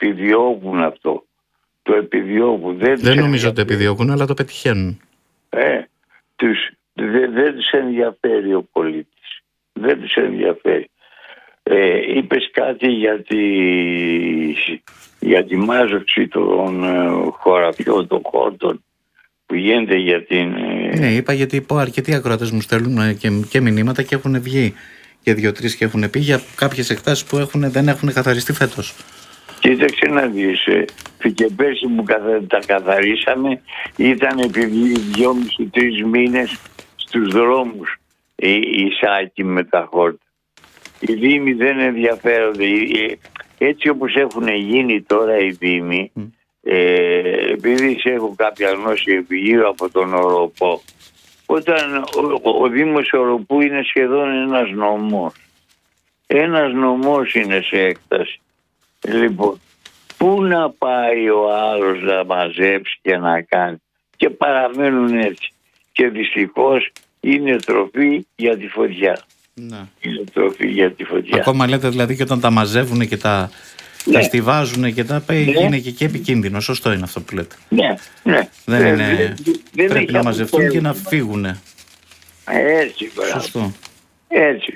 επιδιώκουν αυτό. Το επιδιώκουν. Δεν νομίζω ότι το επιδιώκουν, αλλά το πετυχαίνουν. Δεν τους ενδιαφέρει ο πολίτης. Δεν τους ενδιαφέρει. Είπες κάτι για τη μάζοξη των χωραφιών, των χόρτων που γίνεται για την... Ναι, είπα γιατί αρκετοί ακροατές μου στέλνουν και μηνύματα και έχουν βγει και 2-3 και έχουν πει για κάποιες εκτάσεις που δεν έχουν καθαριστεί φέτος. Κοίταξε να δεις, και πέρσι που τα καθαρίσαμε ήταν επειδή 2,5-3 μήνες στους δρόμους οι σάκοι με τα χόρτα. Οι δήμοι δεν ενδιαφέρονται. Έτσι όπως έχουν γίνει τώρα οι δήμοι, επειδή έχω κάποια γνώση γύρω από τον Οροπό, όταν ο Δήμος Οροπού είναι σχεδόν ένας νομός. Ένας νομός είναι σε έκταση. Λοιπόν, πού να πάει ο άλλος να μαζέψει και να κάνει? Και παραμένουν έτσι. Και δυστυχώς είναι τροφή για τη φωτιά. Ναι. Είναι τροφή για τη φωτιά. Ακόμα λέτε δηλαδή και όταν τα μαζεύουν και τα στιβάζουν και τα είναι και επικίνδυνο. Σωστό είναι αυτό που λέτε. Ναι. Πρέπει να μαζευτούν και να φύγουν. Έτσι, σωστό. Έτσι.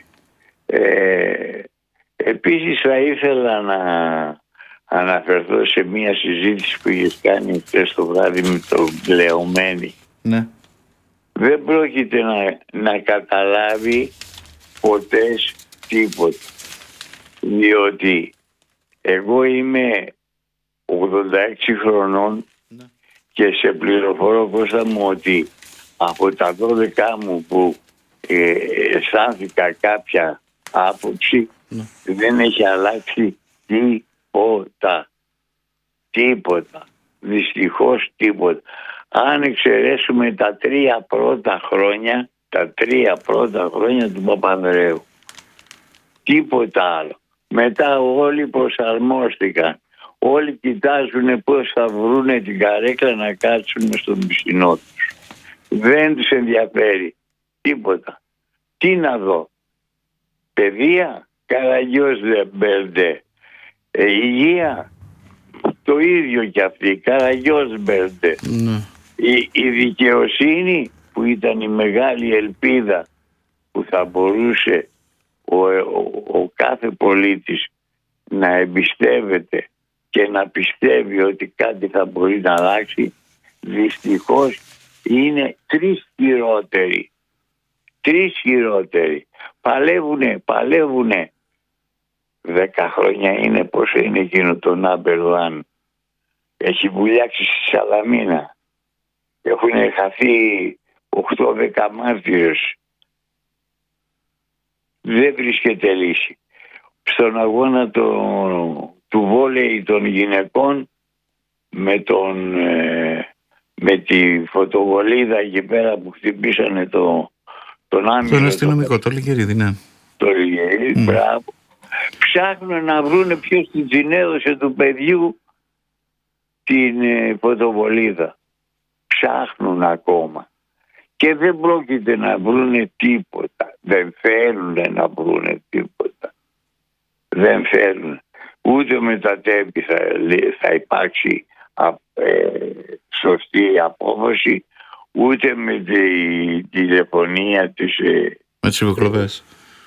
Επίσης θα ήθελα να αναφερθώ σε μια συζήτηση που είχες κάνει χθες το βράδυ με τον Κλεωμένη. Ναι. Δεν πρόκειται να καταλάβει ποτέ τίποτα. Διότι εγώ είμαι 86 χρονών και σε πληροφορώ, Κώστα μου, ότι από τα 12 μου που αισθάνθηκα κάποια άποψη δεν έχει αλλάξει τίποτα. Δυστυχώς τίποτα. Αν εξαιρέσουμε τα 3 πρώτα χρόνια του Παπανδρέου. Τίποτα άλλο. Μετά όλοι προσαρμόστηκαν. Όλοι κοιτάζουν πώς θα βρούνε την καρέκλα να κάτσουν στον πισινό τους. Δεν τους ενδιαφέρει τίποτα. Τι να δω? Παιδεία, Καραγιός Μπερντέ. Υγεία, το ίδιο κι αυτή, Καραγιός Μπερντέ. Η δικαιοσύνη που ήταν η μεγάλη ελπίδα που θα μπορούσε ο κάθε πολίτης να εμπιστεύεται και να πιστεύει ότι κάτι θα μπορεί να αλλάξει, δυστυχώς είναι 3 χειρότεροι. 3 χειρότεροι. Παλεύουνε. 10 χρόνια είναι πόσο είναι εκείνο το number one. Έχει βουλιάξει στη Σαλαμίνα. Έχουν χαθεί 8-10 μάρτυρες. Δεν βρίσκεται λύση. Στον αγώνα του βόλεϊ των γυναικών με τη φωτοβολίδα εκεί πέρα που χτυπήσανε τον άμυρο. Τον αστυνομικό, το Λιγερίδη, ναι. Το Λιγερίδη, μπράβο. Ψάχνουν να βρούνε ποιος την τζινέδωσε του παιδιού την φωτοβολίδα. Ψάχνουν ακόμα. Και δεν πρόκειται να βρούνε τίποτα. Δεν θέλουν να βρούνε τίποτα. Δεν θέλουν. Ούτε με τα τέμπη θα υπάρξει σωστή απόφαση, ούτε με τη τηλεφωνία της... Με τις υποκλοπές.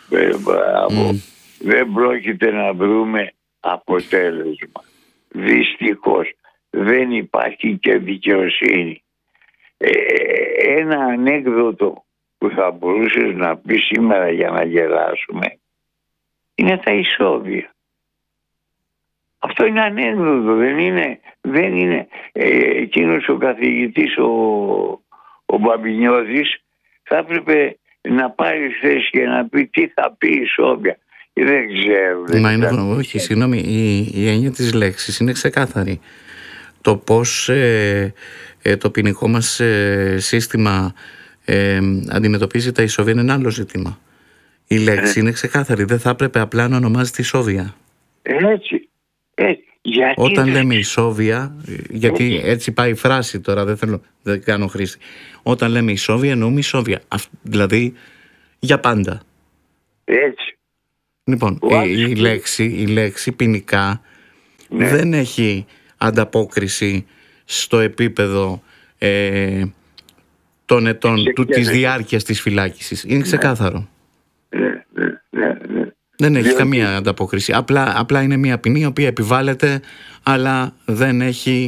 Δεν πρόκειται να βρούμε αποτέλεσμα. Δυστυχώς δεν υπάρχει και δικαιοσύνη. Ένα ανέκδοτο που θα μπορούσες να πει σήμερα για να γελάσουμε είναι τα ισόβια. Αυτό είναι ανέκδοτο, δεν είναι. Εκείνος ο καθηγητής, ο Μπαμπινιώδης, θα έπρεπε να πάρει θέση και να πει τι θα πει ισόβια. Δεν ξέρω. Όχι, συγγνώμη, η έννοια της λέξης είναι ξεκάθαρη. Το πώς το ποινικό μας σύστημα αντιμετωπίζει τα ισόβια είναι ένα άλλο ζήτημα. Η λέξη είναι ξεκάθαρη. Δεν θα έπρεπε απλά να ονομάζεται ισόβια. Έτσι. Όταν λέμε ισόβια, γιατί έτσι πάει η φράση τώρα, δεν κάνω χρήση. Όταν λέμε ισόβια, εννοούμε ισόβια. Δηλαδή για πάντα. Έτσι. Λοιπόν, η λέξη ποινικά δεν έχει ανταπόκριση στο επίπεδο των ετών της διάρκειας της φυλάκισης. Είναι ξεκάθαρο. Δεν έχει καμία ανταπόκριση. Απλά είναι μια ποινή η οποία επιβάλλεται, αλλά δεν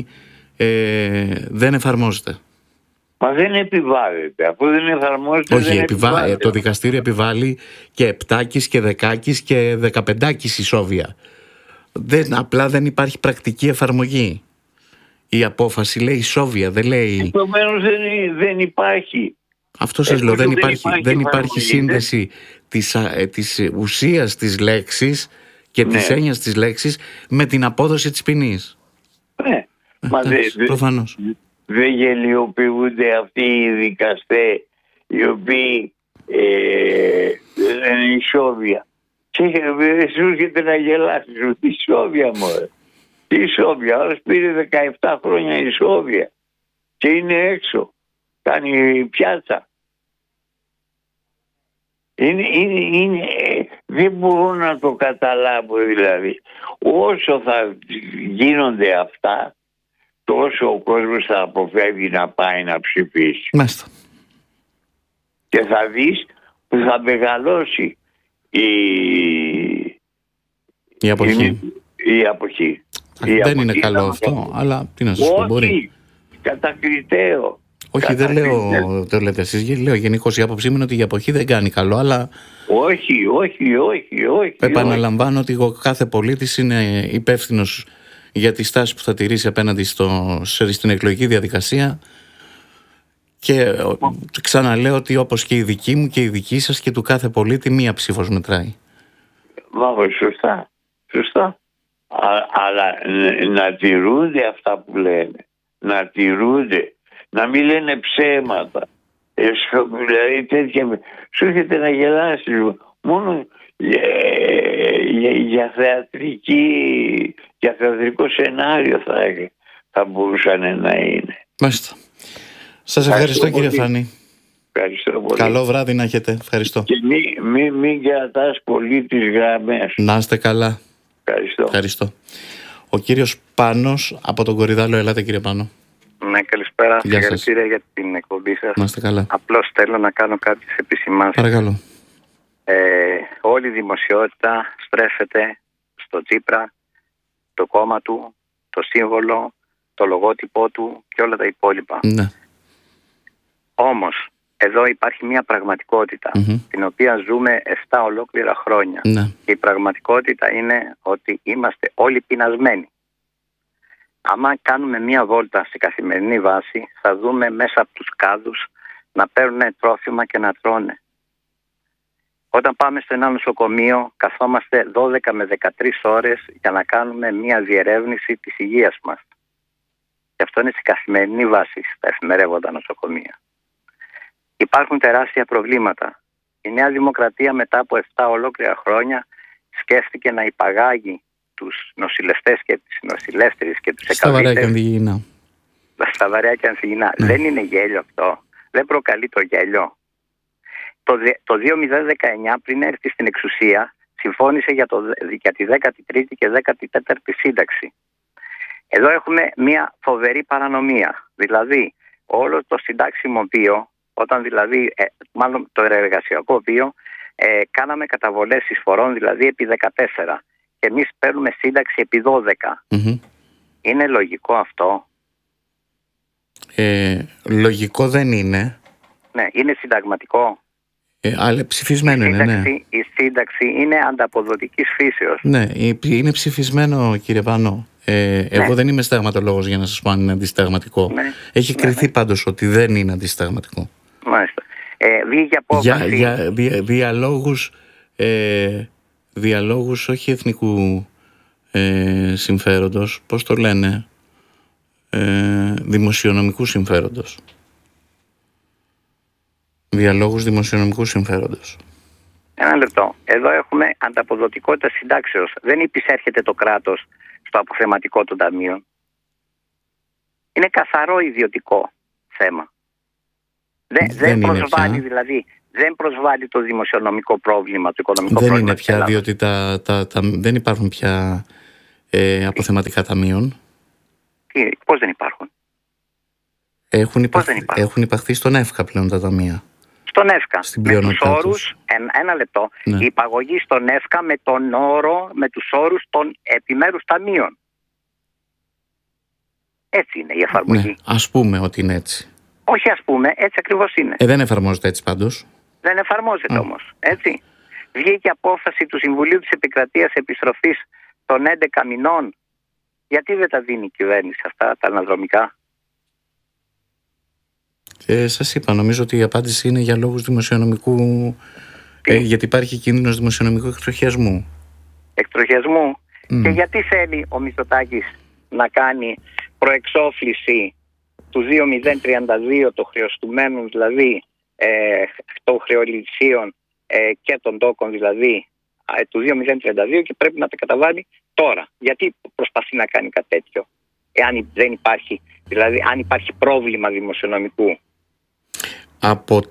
εφαρμόζεται. Μα δεν επιβάλλεται. Αφού δεν εφαρμόζεται. Όχι, το δικαστήριο επιβάλλει και 7 και 10 και 15 ισόβια. Απλά δεν υπάρχει πρακτική εφαρμογή. Η απόφαση λέει ισόβια, δεν λέει. Επομένως δεν υπάρχει. Αυτό σας λέω, δεν υπάρχει σύνδεση της ουσίας της λέξης και της έννοιας της λέξης με την απόδοση της ποινής. Ναι, προφανώς. Δεν γελιοποιούνται αυτοί οι δικαστές οι οποίοι είναι ισόβια. Και σου έρχεται να γελάσεις, ισόβια μωρέ. Τι ισόβια, όλος πήρε 17 χρόνια ισόβια και είναι έξω, κάνει πιάτσα. Δεν μπορώ να το καταλάβω δηλαδή. Όσο θα γίνονται αυτά, τόσο ο κόσμος θα αποφεύγει να πάει να ψηφίσει. Μάλιστα. Και θα δεις που θα μεγαλώσει η αποχή. Δεν είναι καλό αυτό, αλλά τι να σας πω, μπορεί. Κατακριτέο. Όχι, δεν λέω, το λέτε εσείς, λέω γενικώς η άποψή μου είναι ότι η αποχή δεν κάνει καλό, αλλά... Όχι. Επαναλαμβάνω ότι κάθε πολίτης είναι υπεύθυνος για τη στάση που θα τηρήσει απέναντι στην εκλογική διαδικασία και ξαναλέω ότι όπως και η δική μου και η δική σας και του κάθε πολίτη μία ψήφος μετράει. Σωστά. Αλλά να τηρούνται αυτά που λένε. Να τηρούνται. Να μην λένε ψέματα. Δηλαδή τέτοια. Σου έρχεται να γελάσεις μόνο για θεατρικό σενάριο θα μπορούσαν να είναι. Μάλιστα. Σας ευχαριστώ κύριε Φάνη. Ευχαριστώ πολύ. Καλό βράδυ να έχετε. Ευχαριστώ. Και μην κρατάς πολύ τις γραμμές. Να είστε καλά. Ευχαριστώ. Ο κύριος Πάνος από τον Κορυδάλο. Ελάτε κύριε Πάνο. Ναι, καλησπέρα. Συγχαρητήρια για την εκπομπή σας. Να είστε καλά. Απλώς θέλω να κάνω κάποιες επισημάνσεις. Παρακαλώ. Όλη η δημοσιότητα στρέφεται στο Τσίπρα, το κόμμα του, το σύμβολο, το λογότυπό του και όλα τα υπόλοιπα. Ναι. Όμως, εδώ υπάρχει μια πραγματικότητα, την οποία ζούμε 7 ολόκληρα χρόνια. Ναι. Και η πραγματικότητα είναι ότι είμαστε όλοι πεινασμένοι. Άμα κάνουμε μια βόλτα σε καθημερινή βάση, θα δούμε μέσα από τους κάδους να παίρνουν τρόφιμα και να τρώνε. Όταν πάμε στο ένα νοσοκομείο, καθόμαστε 12 με 13 ώρες για να κάνουμε μια διερεύνηση της υγείας μας. Και αυτό είναι σε καθημερινή βάση στα εφημερεύοντα νοσοκομεία. Υπάρχουν τεράστια προβλήματα. Η Νέα Δημοκρατία μετά από 7 ολόκληρα χρόνια σκέφτηκε να υπαγάγει τους νοσηλευτές και τις νοσηλεύτριες και τους εκαβίτες. Στα βαρέα και ανθυγιεινά. Ναι. Δεν είναι γέλιο αυτό. Δεν προκαλεί το γέλιο. Το 2019 πριν έρθει στην εξουσία συμφώνησε για τη 13η και 14η σύνταξη. Εδώ έχουμε μια φοβερή παρανομία. Δηλαδή όλο το συντάξιμο βίο, όταν δηλαδή μάλλον το εργασιακό βίο, κάναμε καταβολές εισφορών δηλαδή επί 14 και εμείς παίρνουμε σύνταξη επί 12. Είναι λογικό αυτό? Λογικό δεν είναι. Ναι, είναι συνταγματικό. Αλλά ψηφισμένο είναι, ναι. Η σύνταξη είναι ανταποδοτικής φύσεως. Ναι, είναι ψηφισμένο κύριε Πάνο. Εγώ δεν είμαι συνταγματολόγος για να σας πω αν είναι αντισυνταγματικό. Ναι. Έχει κριθεί πάντως ότι δεν είναι αντισυνταγματικό. Μάλιστα. Βγήκε απόφαση. Για διαλόγους όχι εθνικού συμφέροντος, πώς το λένε, δημοσιονομικού συμφέροντος. Διαλόγους δημοσιονομικού συμφέροντος. Ένα λεπτό. Εδώ έχουμε ανταποδοτικότητα συντάξεως. Δεν υπησέρχεται το κράτος στο αποθεματικό των ταμείων. Είναι καθαρό ιδιωτικό θέμα. Δεν προσβάλλει πια. Δηλαδή. Δεν προσβάλλει το δημοσιονομικό πρόβλημα, το οικονομικό πρόβλημα. Δεν είναι πια, διότι δεν υπάρχουν πια αποθεματικά ταμείων. Πώς δεν υπάρχουν? Έχουν υπαχθεί στον ΕΦΚΑ πλέον τα ταμεία. Στον ΕΦΚΑ. Με τους όρους, ένα λεπτό, ναι. Η υπαγωγή στον ΕΦΚΑ με τους όρους των επιμέρους ταμείων. Έτσι είναι η εφαρμογή. Ναι, ας πούμε ότι είναι έτσι. Όχι ας πούμε, έτσι ακριβώς είναι. Δεν εφαρμόζεται έτσι πάντως. Δεν εφαρμόζεται όμως, έτσι. Βγήκε απόφαση του Συμβουλίου της Επικρατείας επιστροφής των 11 μηνών. Γιατί δεν τα δίνει η κυβέρνηση αυτά τα αναδρομικά? Σας είπα, νομίζω ότι η απάντηση είναι για λόγους δημοσιονομικού, γιατί υπάρχει κίνδυνος δημοσιονομικού εκτροχιασμού. Εκτροχιασμού. Και γιατί θέλει ο Μητσοτάκης να κάνει προεξόφληση του 2032 των χρεωστουμένων, δηλαδή των χρεοληψίων και των τόκων, δηλαδή του 2032, και πρέπει να τα καταβάλει τώρα? Γιατί προσπαθεί να κάνει κάτι τέτοιο, εάν δεν υπάρχει, δηλαδή αν υπάρχει πρόβλημα δημοσιονομικού? Από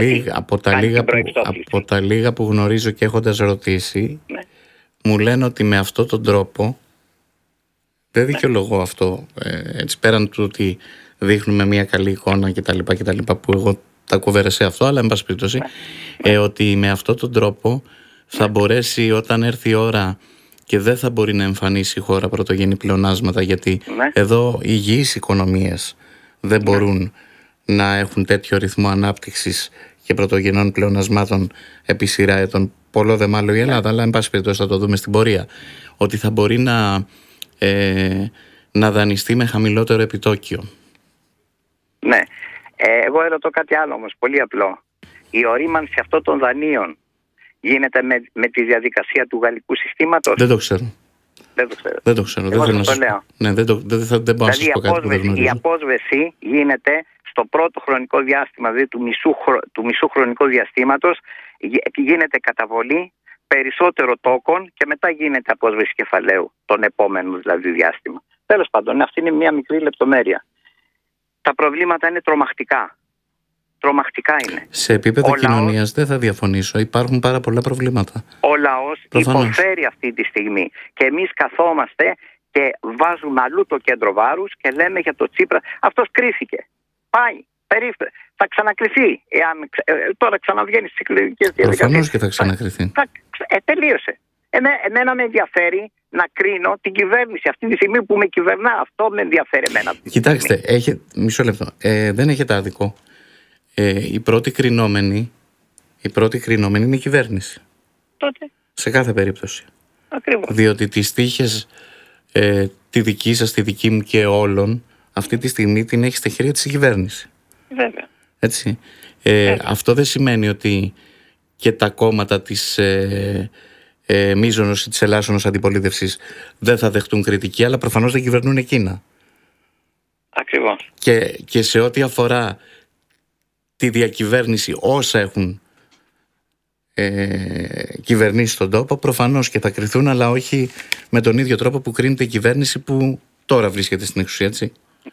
τα λίγα που γνωρίζω και έχοντας ρωτήσει, ναι, μου λένε ότι με αυτόν τον τρόπο, δεν δικαιολογώ αυτό, έτσι, πέραν του ότι δείχνουμε μια καλή εικόνα κτλ, που εγώ τα κουβέρεσε αυτό, αλλά εν πάση περιπτώσει, ότι με αυτόν τον τρόπο θα μπορέσει, όταν έρθει η ώρα και δεν θα μπορεί να εμφανίσει η χώρα πρωτογενή πλεονάσματα, γιατί εδώ οι υγιείς οικονομίες δεν μπορούν να έχουν τέτοιο ρυθμό ανάπτυξης και πρωτογενών πλεονασμάτων επί σειρά ετών. Πολλό δε μάλλον η Ελλάδα, αλλά εν πάση περιπτώσει θα το δούμε στην πορεία, ότι θα μπορεί να δανειστεί με χαμηλότερο επιτόκιο. Ναι. Εγώ ερωτώ κάτι άλλο όμως, πολύ απλό. Η ορίμανση αυτών των δανείων γίνεται με τη διαδικασία του γαλλικού συστήματος? Δεν το ξέρω. Δεν το ξέρω. Εγώ δεν το λέω. Ναι, δεν μπορώ να σας πω κάτι που δεν γνωρίζω. Η απόσβεση γίνεται στο πρώτο χρονικό διάστημα, δηλαδή του μισού χρονικού διαστήματος, γίνεται καταβολή περισσότερο τόκων και μετά γίνεται απόσβεση κεφαλαίου τον επόμενο δηλαδή διάστημα. Τέλος πάντων, αυτή είναι μια μικρή λεπτομέρεια. Τα προβλήματα είναι τρομακτικά. Τρομακτικά είναι. Σε επίπεδο κοινωνίας δεν θα διαφωνήσω. Υπάρχουν πάρα πολλά προβλήματα. Ο λαός υποφέρει αυτή τη στιγμή. Και εμείς καθόμαστε και βάζουμε αλλού το κέντρο βάρους και λέμε για το Τσίπρα. Αυτός κρίθηκε. Πάει. Θα ξανακριθεί. Τώρα ξαναβγαίνει στις εκλογικές διαδικασίες. Προφανώς και θα ξανακριθεί. Τελείωσε. Εμένα με ενδιαφέρει να κρίνω την κυβέρνηση αυτή τη στιγμή που με κυβερνά. Αυτό με ενδιαφέρει εμένα. Κοιτάξτε, μισό λεπτό. Δεν έχετε άδικο. Η πρώτη κρινόμενη είναι η κυβέρνηση. Τότε. Σε κάθε περίπτωση. Ακριβώς. Διότι τις τύχες, τη δική σας, τη δική μου και όλων, αυτή τη στιγμή την έχει στα χέρια της η κυβέρνηση. Βέβαια. Έτσι. Αυτό δεν σημαίνει ότι και τα κόμματα της μείζωνος ή της ελάσσονος αντιπολίτευσης δεν θα δεχτούν κριτική, αλλά προφανώς δεν κυβερνούν εκείνα. Ακριβώς. Και σε ό,τι αφορά τη διακυβέρνηση, όσα έχουν κυβερνήσει στον τόπο, προφανώς και θα κριθούν, αλλά όχι με τον ίδιο τρόπο που κρίνεται η κυβέρνηση που τώρα βρίσκεται στην εξουσία, έτσι.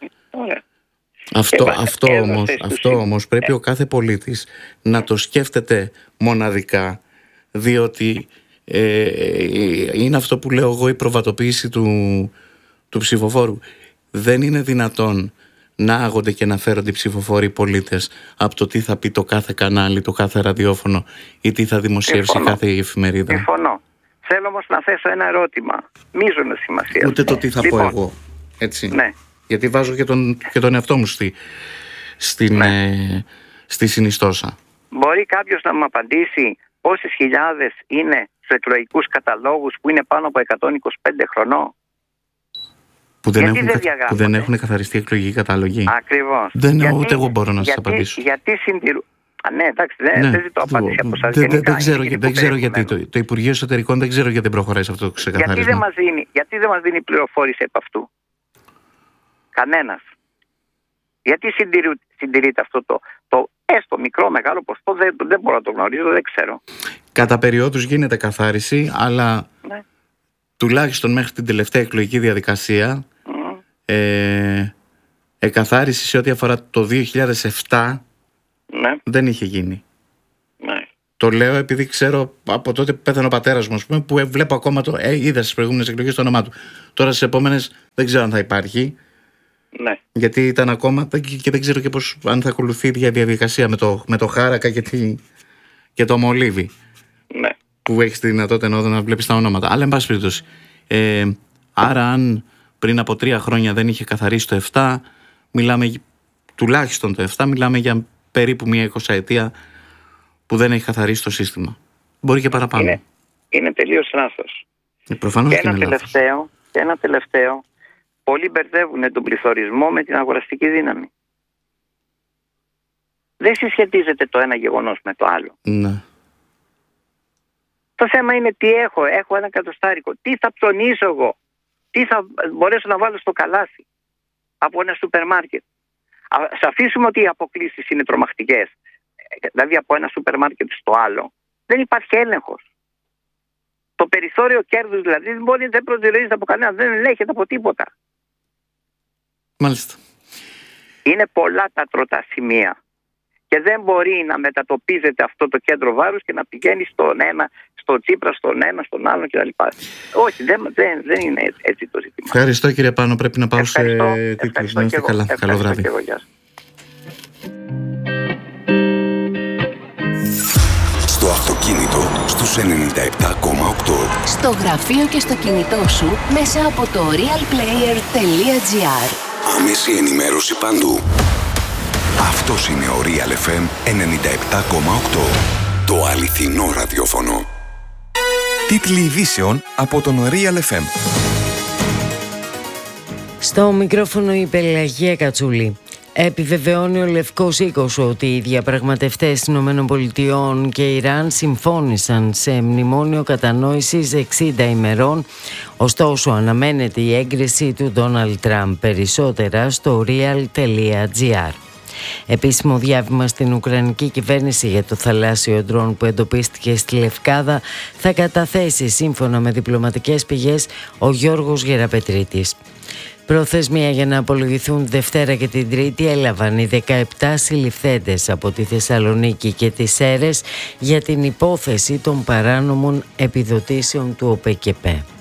Αυτό όμως πρέπει ο κάθε πολίτης να το σκέφτεται μοναδικά, διότι είναι αυτό που λέω εγώ, η προβατοποίηση του ψηφοφόρου. Δεν είναι δυνατόν να άγονται και να φέρονται οι ψηφοφόροι πολίτες από το τι θα πει το κάθε κανάλι, το κάθε ραδιόφωνο ή τι θα δημοσιεύσει κάθε εφημερίδα. Συμφωνώ. Θέλω όμως να θέσω ένα ερώτημα μείζωνος σημασίας. Ούτε το τι θα πω εγώ. Έτσι. Ναι. Γιατί βάζω και τον εαυτό μου στη συνιστόσα. Μπορεί κάποιος να μου απαντήσει πόσες χιλιάδες είναι στους εκλογικούς καταλόγους που είναι πάνω από 125 χρονών? Που δεν έχουν καθαριστεί εκλογικοί κατάλογοι. Ακριβώς. Ούτε εγώ μπορώ να σας απαντήσω. Γιατί συντηρούν. Ναι, εντάξει, δεν ζητώ απάντηση από εσάς. Δεν ξέρω γιατί. Το Υπουργείο Εσωτερικών δεν ξέρω γιατί δεν προχωράει σε αυτό το ξεκαθάρισμα. Γιατί δεν μας δίνει πληροφόρηση από αυτού? Κανένας. Γιατί συντηρείται αυτό το έστω μικρό, μεγάλο ποσοστό? Δεν μπορώ να το γνωρίζω, δεν ξέρω. Κατά περιόδους γίνεται καθάριση, αλλά τουλάχιστον μέχρι την τελευταία εκλογική διαδικασία, εκαθάριση σε ό,τι αφορά το 2007 δεν είχε γίνει. Το λέω επειδή ξέρω από τότε που πέθανε ο πατέρας μου, ας πούμε, που βλέπω ακόμα είδα στις προηγούμενες εκλογές το όνομά του. Τώρα στις επόμενες δεν ξέρω αν θα υπάρχει. Ναι. Γιατί ήταν ακόμα και δεν ξέρω και αν θα ακολουθεί η διαδικασία με το Χάρακα και το Μολύβι. Ναι. Που έχει τη δυνατότητα να βλέπεις τα ονόματα. Αλλά εν πάση περιπτώσει. Άρα, αν πριν από 3 χρόνια δεν είχε καθαρίσει το 7, μιλάμε τουλάχιστον το 7, μιλάμε για περίπου μια 20ετία που δεν έχει καθαρίσει το σύστημα. Μπορεί και παραπάνω. Είναι τελείως λάθος. Προφανώς και ένα τελευταίο. Πολλοί μπερδεύουν τον πληθωρισμό με την αγοραστική δύναμη. Δεν συσχετίζεται το ένα γεγονός με το άλλο. Ναι. Το θέμα είναι τι έχω. Έχω ένα εκατοστάρικο. Τι θα ψωνίσω εγώ. Τι θα μπορέσω να βάλω στο καλάθι από ένα σούπερ μάρκετ. Ας αφήσουμε ότι οι αποκλήσεις είναι τρομακτικές. Δηλαδή από ένα σούπερ μάρκετ στο άλλο δεν υπάρχει έλεγχος. Το περιθώριο κέρδους δηλαδή δεν προσδιορίζεται από κανένα, δεν ελέγχεται από τίποτα. Μάλιστα. Είναι πολλά τα τροτά σημεία και δεν μπορεί να μετατοπίζεται αυτό το κέντρο βάρους και να πηγαίνει στον ένα, στο Τσίπρα, στον ένα, στον άλλον κτλ. Όχι, δεν είναι έτσι το ζήτημα. Ευχαριστώ κύριε Πάνο, πρέπει να πάω σε τίτλους. Να είστε καλά. Καλό βράδυ. Στο αυτοκίνητο στους 97,8. Στο γραφείο και στο κινητό σου μέσα από το realplayer.gr. Άμεση ενημέρωση παντού. Αυτός είναι ο Real FM 97,8. Το αληθινό ραδιόφωνο. Τίτλοι ειδήσεων από τον Real FM. Στο μικρόφωνο η Πελαγία Κατσούλη. Επιβεβαιώνει ο Λευκός Οίκος ότι οι διαπραγματευτές ΗΠΑ και Ιράν συμφώνησαν σε μνημόνιο κατανόησης 60 ημερών, ωστόσο αναμένεται η έγκριση του Ντόναλντ Τραμπ. Περισσότερα στο real.gr. Επίσημο διάβημα στην Ουκρανική κυβέρνηση για το θαλάσσιο ντρόν που εντοπίστηκε στη Λευκάδα θα καταθέσει σύμφωνα με διπλωματικές πηγές ο Γιώργος Γεραπετρίτης. Προθεσμία για να απολογηθούν Δευτέρα και την Τρίτη έλαβαν οι 17 συλληφθέντες από τη Θεσσαλονίκη και τις Σέρρες για την υπόθεση των παράνομων επιδοτήσεων του ΟΠΕΚΕΠΕ.